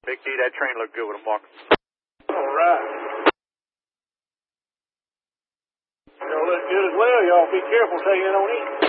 Big D, that train looked good with a mark. All right. Y'all look good as well. Y'all be careful taking it on in.